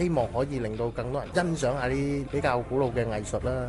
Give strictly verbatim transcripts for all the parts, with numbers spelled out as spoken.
希望可以令到更多人欣賞下啲比較古老嘅藝術啦。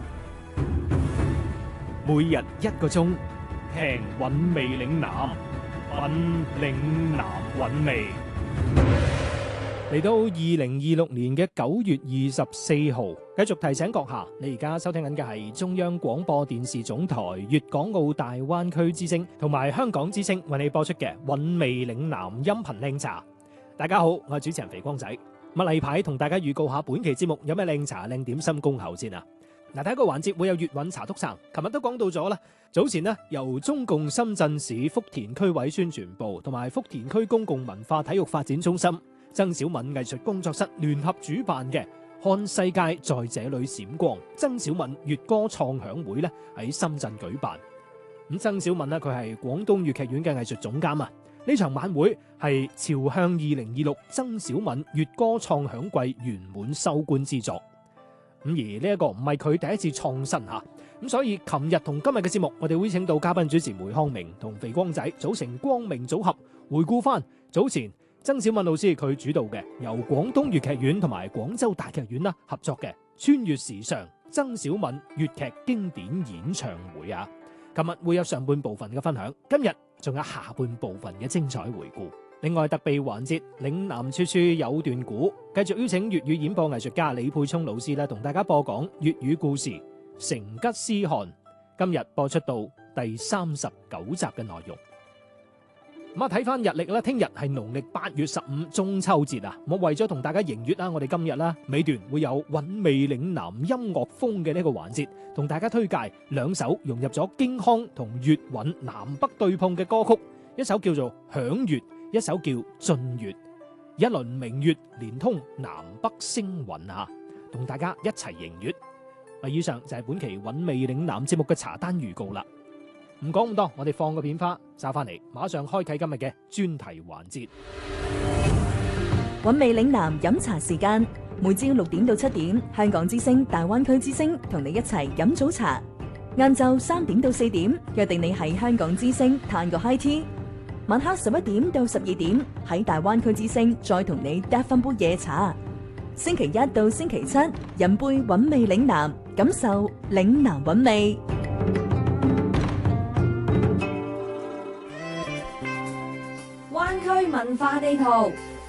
每日一個鐘，聽韻味嶺南，品嶺南韻味。嚟到二零二六年嘅九月二十四號，繼續提醒閣下，你而家收聽緊嘅係中央廣播電視總台粵港澳大灣區之聲同埋香港之聲為你播出嘅韻味嶺南音頻靚茶。大家好，我係主持人肥光仔。咁例牌同大家預告下本期節目有咩靚茶靚點心恭候先啊！嗱，第一個環節會有粵韻茶篤撐，琴日都講到咗啦。早前呢，由中共深圳市福田區委宣傳部同埋福田區公共文化體育發展中心曾小敏藝術工作室聯合主辦嘅看世界在這裏閃光曾小敏粵歌創響會咧喺深圳舉辦。咁曾小敏呢，佢係廣東粵劇院嘅藝術總監啊。呢場晚會係朝向二零二六曾小敏粵歌創響季圓滿收官之作。咁而呢一個唔係佢第一次創新吓，咁所以琴日同今日嘅節目，我哋會請到嘉賓主持梅康明同肥光仔組成光明組合，回顧翻早前曾小敏老師佢主導嘅由廣東粵劇院同埋廣州大劇院啦合作嘅穿越時尚曾小敏粵劇經典演唱會啊！琴日會有上半部分嘅分享，今日仲有下半部分嘅精彩回顧。另外特備環節嶺南處處有段古，繼續邀請粵語演播藝術家李沛聰老師咧，同大家播講粵語故事《成吉思汗》。今日播出到第三十九集嘅內容。咁啊，睇翻日曆啦，聽日係農曆八月十五中秋節啊！我為咗同大家迎月啦，我哋今日啦尾段會有韻味嶺南音樂風嘅呢個環節，同大家推介兩首融入咗京腔同粵韻南北對碰嘅歌曲，一首叫做《響月》，一首叫《進月》，一輪明月連通南北星雲啊！同大家一齊迎月。啊，以上就係本期韻味嶺南節目嘅茶單預告啦。唔講咁多，我哋放個片花，揸翻嚟，馬上開啟今日嘅專題環節。 韻味嶺南飲茶時間，每朝六點到七點，香港之聲、大灣區之聲同你一齊飲早茶。晏晝三點到四點，約定你喺香港之聲嘆個 high tea。晚黑十一點到十二點，喺大灣區之聲再同你嗒翻杯夜茶。星期一到星期七，飲杯韻味嶺南，感受嶺南韻味。 灣區文化地圖。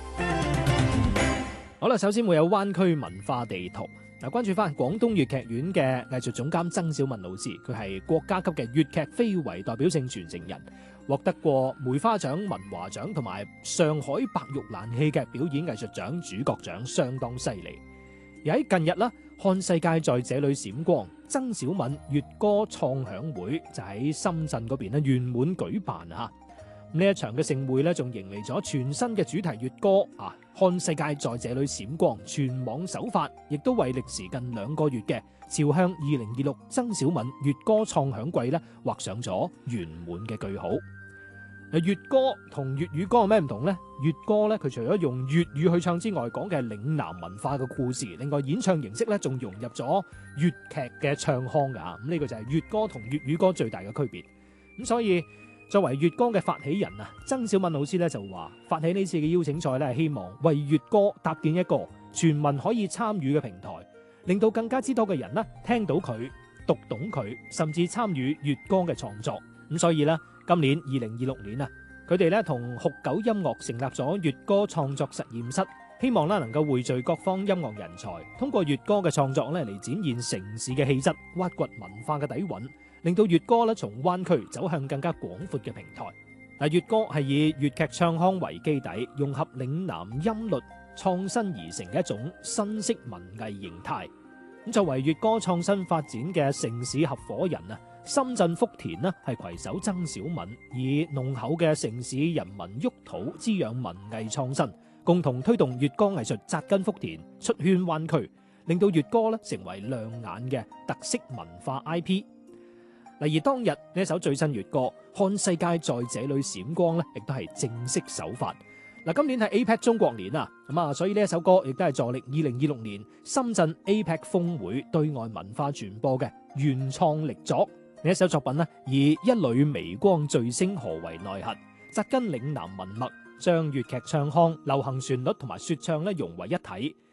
好啦，首先會有灣區文化地圖。嗱，關注翻廣東粵劇院嘅藝術總監曾小敏老師，佢係國家級嘅粵劇非遺代表性傳承人，獲得過梅花獎、文華獎同埋上海白玉蘭戲劇表演藝術獎主角獎，相當犀利。而喺近日啦，看世界在這裏閃光曾小敏粵歌創響會就喺深圳嗰邊咧圓滿舉辦啊！呢一場嘅盛會咧，仲迎嚟咗全新嘅主題粵歌啊！看世界在這裏閃光全網首發，亦都為歷時近兩個月嘅朝向二零二六曾小敏粵歌創響季咧畫上咗圓滿嘅句號。嗱，粵歌同粵語歌有咩唔同呢？粵歌咧，佢除咗用粵語去唱之外，講嘅係嶺南文化嘅故事，另外演唱形式咧，仲融入咗粵劇嘅唱腔噶吓。咁呢個就係粵歌同粵語歌最大嘅區別。咁所以，作為粵歌嘅發起人啊，曾小敏老師咧就話，發起呢次嘅邀請賽咧，係希望為粵歌搭建一個全民可以參與嘅平台，令到更加之多嘅人呢聽到佢、讀懂佢，甚至參與粵歌嘅創作。咁所以呢，今年二零二六年啊，佢哋咧同酷狗音樂成立咗粵歌創作實驗室，希望咧能夠匯聚各方音樂人才，通過粵歌嘅創作咧嚟展現城市嘅氣質，挖掘文化嘅底蘊，令到粵歌咧從灣區走向更加廣闊嘅平台。嗱，粵歌係以粵劇唱腔為基底，融合嶺南音律，創新而成嘅一種新式文藝形態。咁作為粵歌創新發展嘅城市合夥人啊，深圳福田呢係攜手曾小敏，以濃厚嘅城市人民沃土滋養文藝創新，共同推動粵歌藝術扎根福田，出圈灣區，令到粵歌咧成為亮眼嘅特色文化 I P。而當日呢一首最新粵歌《看世界在這裏閃光》咧，亦都係正式首發。嗱，今年係 A P E C 中國年啊，咁啊，所以呢一首歌亦都係助力二零二六年深圳 A P E C 峰會對外文化傳播嘅原創力作。呢一首作品呢，以一縷微光聚星河為內核，紮根嶺南文脈，將粵劇唱腔、流行旋律同埋說唱咧融為一體，